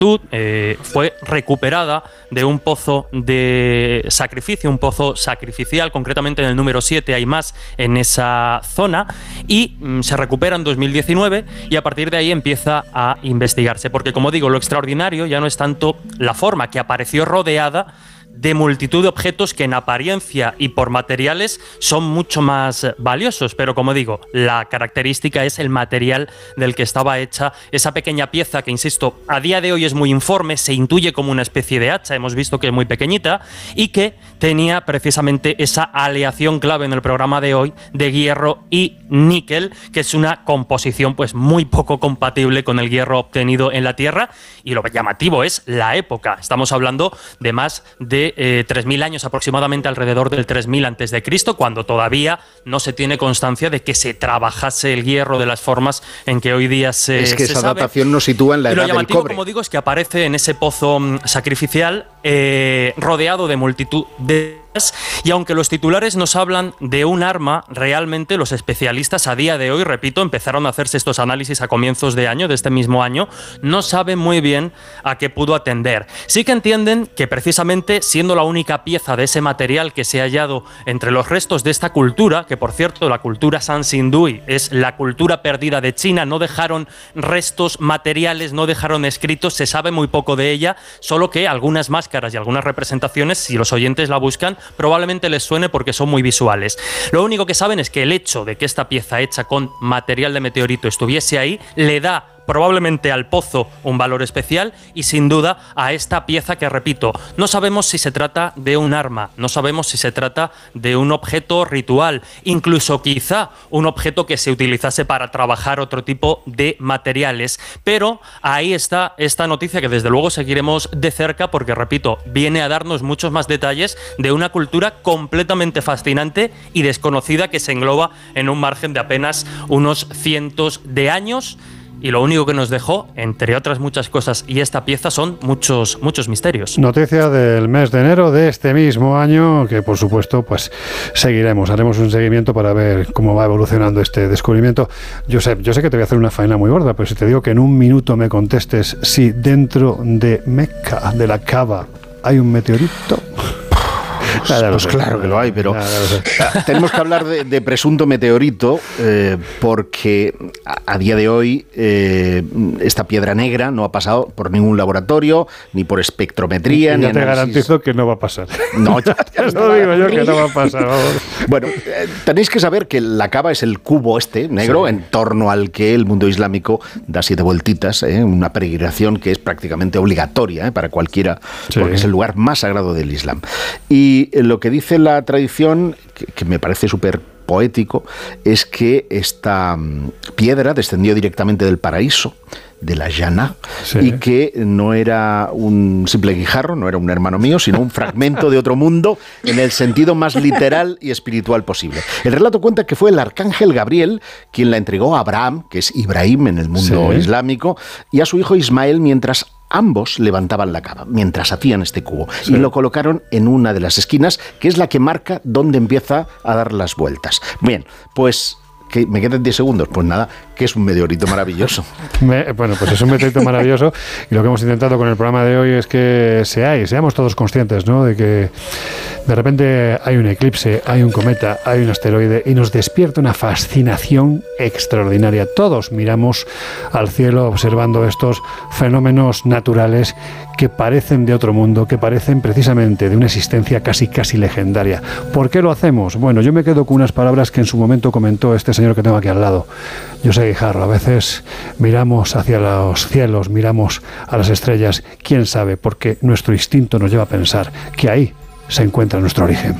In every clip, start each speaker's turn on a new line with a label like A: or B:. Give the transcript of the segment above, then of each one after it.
A: fue recuperada de un pozo de sacrificio, un pozo sacrificial, concretamente en el número 7 hay más en esa zona, y se recupera en 2019 y a partir de ahí empieza a investigarse, porque como digo, lo extraordinario ya no es tanto la forma, que apareció rodeada de multitud de objetos que en apariencia y por materiales son mucho más valiosos, pero como digo, la característica es el material del que estaba hecha esa pequeña pieza que, insisto, a día de hoy es muy informe, se intuye como una especie de hacha, hemos visto que es muy pequeñita y que tenía precisamente esa aleación clave en el programa de hoy de hierro y níquel, que es una composición pues muy poco compatible con el hierro obtenido en la Tierra, y lo llamativo es la época, estamos hablando de más de 3.000 años aproximadamente, alrededor del 3.000 a.C., cuando todavía no se tiene constancia de que se trabajase el hierro de las formas en que hoy día se
B: Es que
A: se
B: esa
A: sabe.
B: datación nos sitúa en la
A: Y lo
B: edad del
A: llamativo,
B: cobre.
A: como digo, es que aparece en ese pozo sacrificial rodeado de multitud de... Y aunque los titulares nos hablan de un arma, realmente los especialistas a día de hoy, repito, empezaron a hacerse estos análisis a comienzos de año, de este mismo año, no saben muy bien a qué pudo atender. Sí que entienden que precisamente siendo la única pieza de ese material que se ha hallado entre los restos de esta cultura, que por cierto la cultura Sansindui es la cultura perdida de China, no dejaron restos materiales, no dejaron escritos, se sabe muy poco de ella, solo que algunas máscaras y algunas representaciones, si los oyentes la buscan, probablemente les suene porque son muy visuales. Lo único que saben es que el hecho de que esta pieza hecha con material de meteorito estuviese ahí le da probablemente al pozo un valor especial y sin duda a esta pieza que, repito, no sabemos si se trata de un arma, no sabemos si se trata de un objeto ritual, incluso quizá un objeto que se utilizase para trabajar otro tipo de materiales, pero ahí está esta noticia que desde luego seguiremos de cerca porque, repito, viene a darnos muchos más detalles de una cultura completamente fascinante y desconocida que se engloba en un margen de apenas unos cientos de años. Y lo único que nos dejó, entre otras muchas cosas, y esta pieza son muchos misterios.
C: Noticia del mes de enero de este mismo año, que por supuesto pues seguiremos, haremos un seguimiento para ver cómo va evolucionando este descubrimiento. Josep, yo sé que te voy a hacer una faena muy gorda, pero si te digo que en un minuto me contestes si dentro de Meca, de la Kaaba, hay un meteorito...
B: Pues claro que lo hay, pero tenemos que hablar de presunto meteorito porque a día de hoy esta piedra negra no ha pasado por ningún laboratorio, ni por espectrometría, ni
C: ya te
B: análisis.
C: garantizo que no va a pasar.
B: No, ya
C: lo digo yo que no va a pasar. Vamos.
B: Bueno, tenéis que saber que la Kaaba es el cubo negro, sí, en torno al que el mundo islámico da 7 vueltitas, una peregrinación que es prácticamente obligatoria para cualquiera, sí, porque es el lugar más sagrado del Islam. Y lo que dice la tradición, que me parece súper poético, es que esta piedra descendió directamente del paraíso, de la Jannah, sí, y que no era un simple guijarro, no era un hermano mío, sino un fragmento de otro mundo en el sentido más literal y espiritual posible. El relato cuenta que fue el arcángel Gabriel quien la entregó a Abraham, que es Ibrahim en el mundo, sí, islámico, y a su hijo Ismael mientras ambos levantaban la Kaaba, mientras hacían este cubo, sí, y lo colocaron en una de las esquinas, que es la que marca dónde empieza a dar las vueltas. Bien, pues... que me quedan 10 segundos, pues nada, que es un meteorito maravilloso.
C: Bueno, pues es un meteorito maravilloso y lo que hemos intentado con el programa de hoy es que seamos todos conscientes, ¿no?, de que de repente hay un eclipse, hay un cometa, hay un asteroide y nos despierta una fascinación extraordinaria. Todos miramos al cielo observando estos fenómenos naturales que parecen de otro mundo, que parecen precisamente de una existencia casi legendaria. ¿Por qué lo hacemos? Bueno, yo me quedo con unas palabras que en su momento comentó este señor que tengo aquí al lado. Yo soy Guijarro, a veces miramos hacia los cielos, miramos a las estrellas, quién sabe, porque nuestro instinto nos lleva a pensar que ahí se encuentra nuestro origen.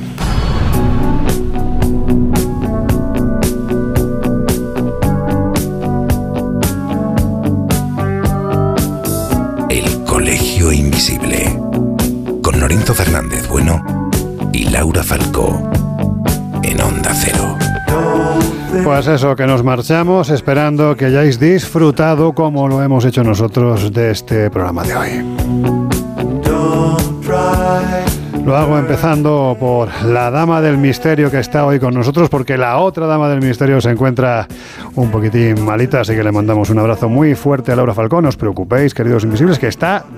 D: El Colegio Invisible, con Lorenzo Fernández Bueno y Laura Falcó, en Onda Cero.
C: Pues eso, que nos marchamos esperando que hayáis disfrutado como lo hemos hecho nosotros de este programa de hoy. Lo hago empezando por la dama del misterio que está hoy con nosotros, porque la otra dama del misterio se encuentra un poquitín malita, así que le mandamos un abrazo muy fuerte a Laura Falcón. No os preocupéis, queridos invisibles, que está